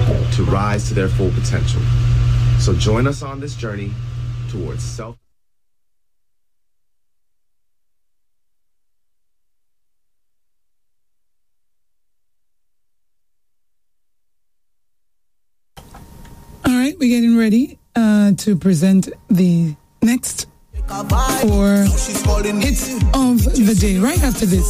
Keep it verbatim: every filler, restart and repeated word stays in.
to rise to their full potential. So join us on this journey towards self. All right, we're getting ready uh, to present the next or hits of the day right after this.